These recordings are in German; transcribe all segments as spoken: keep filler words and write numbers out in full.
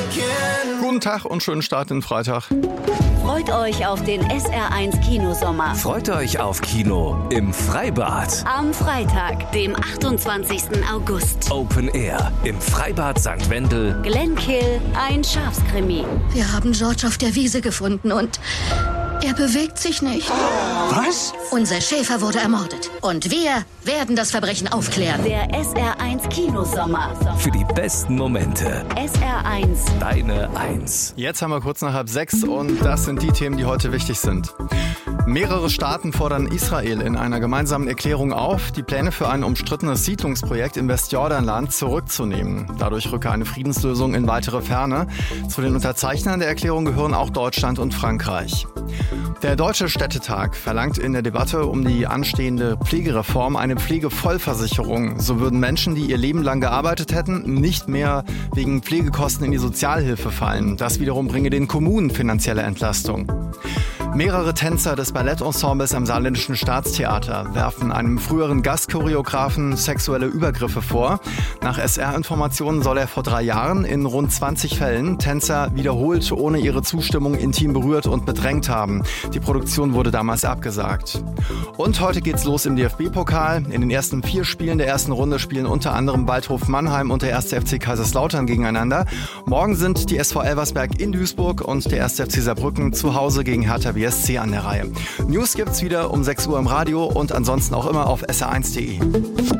Guten Tag und schönen Start in den Freitag. Freut euch auf den S R eins Kinosommer. Freut euch auf Kino im Freibad. Am Freitag, dem achtundzwanzigsten August. Open Air im Freibad Sankt Wendel. Glenkill, ein Schafskrimi. Wir haben George auf der Wiese gefunden und er bewegt sich nicht. Was? Unser Schäfer wurde ermordet. Und wir werden das Verbrechen aufklären. Der S R eins Kinosommer. Für die besten Momente. S R eins. Deine Eins. Jetzt haben wir kurz nach halb sechs und das sind die Themen, die heute wichtig sind. Mehrere Staaten fordern Israel in einer gemeinsamen Erklärung auf, die Pläne für ein umstrittenes Siedlungsprojekt im Westjordanland zurückzunehmen. Dadurch rücke eine Friedenslösung in weitere Ferne. Zu den Unterzeichnern der Erklärung gehören auch Deutschland und Frankreich. Der Deutsche Städtetag verlangt in der Debatte um die anstehende Pflegereform eine Pflegevollversicherung. So würden Menschen, die ihr Leben lang gearbeitet hätten, nicht mehr wegen Pflegekosten in die Sozialhilfe fallen. Das wiederum bringe den Kommunen finanzielle Entlastung. Mehrere Tänzer des Ballettensembles am Saarländischen Staatstheater werfen einem früheren Gastchoreografen sexuelle Übergriffe vor. Nach S R-Informationen soll er vor drei Jahren in rund zwanzig Fällen Tänzer wiederholt ohne ihre Zustimmung intim berührt und bedrängt haben. Die Produktion wurde damals abgesagt. Und heute geht's los im D F B-Pokal. In den ersten vier Spielen der ersten Runde spielen unter anderem Waldhof Mannheim und der erste F C Kaiserslautern gegeneinander. Morgen sind die S V Elversberg in Duisburg und der erste F C Saarbrücken zu Hause gegen Hertha B S C an der Reihe. News gibt's wieder um sechs Uhr im Radio und ansonsten auch immer auf S R eins punkt de.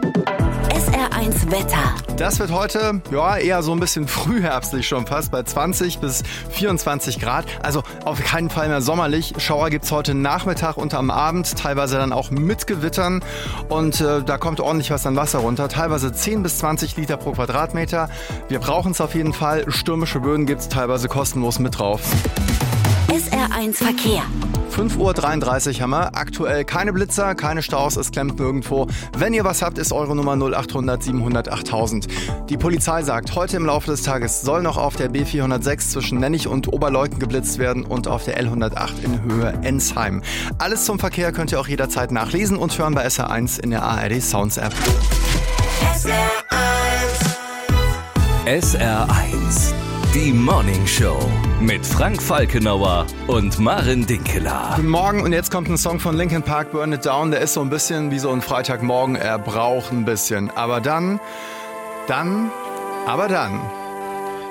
S R eins Wetter. Das wird heute ja eher so ein bisschen frühherbstlich schon fast, bei zwanzig bis vierundzwanzig Grad. Also auf keinen Fall mehr sommerlich. Schauer gibt's heute Nachmittag und am Abend, teilweise dann auch mit Gewittern. Und äh, da kommt ordentlich was an Wasser runter. Teilweise zehn bis zwanzig Liter pro Quadratmeter. Wir brauchen es auf jeden Fall. Stürmische Böen gibt's teilweise kostenlos mit drauf. S R eins Verkehr. fünf Uhr dreiunddreißig haben wir. Aktuell keine Blitzer, keine Staus, es klemmt nirgendwo. Wenn ihr was habt, ist eure Nummer null acht hundert siebenhundert achttausend. Die Polizei sagt, heute im Laufe des Tages soll noch auf der B vierhundertsechs zwischen Nennig und Oberleuten geblitzt werden und auf der L hundertacht in Höhe Ensheim. Alles zum Verkehr könnt ihr auch jederzeit nachlesen und hören bei S R eins in der A R D Sounds App. S R eins. S R eins. Die Morning Show mit Frank Falkenauer und Maren Dinkeler. Guten Morgen und jetzt kommt ein Song von Linkin Park, Burn It Down. Der ist so ein bisschen wie so ein Freitagmorgen. Er braucht ein bisschen. Aber dann, dann, aber dann